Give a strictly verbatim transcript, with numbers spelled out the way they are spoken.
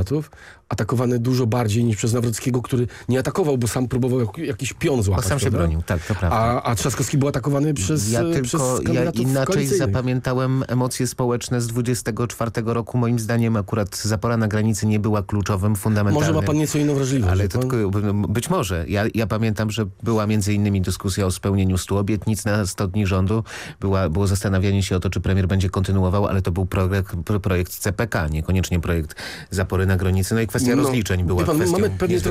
kandydatów, atakowany dużo bardziej niż przez Nawrockiego, który nie atakował, bo sam próbował jak, jakiś pion złapać. Bo sam się prawda? bronił, tak, to prawda. A, a Trzaskowski był atakowany przez, ja przez tylko ja kandydatów inaczej koalicyjnych. zapamiętałem emocje społeczne z dwudziestego czwartego roku. Moim zdaniem akurat zapora na granicy nie była kluczowym, fundamentalnym. Może ma pan nieco inną wrażliwość. Ale że to pan... tylko, być może. Ja, ja pamiętam, że była między innymi dyskusja o spełnieniu stu obietnic na sto dni rządu. Była, było zastanawianie się o to, czy premier będzie kontynuował, ale to był projekt, projekt C P K, niekoniecznie projekt zapory na granicy. No i kwestia No, rozliczeń była wie pan, kwestią mamy pewnie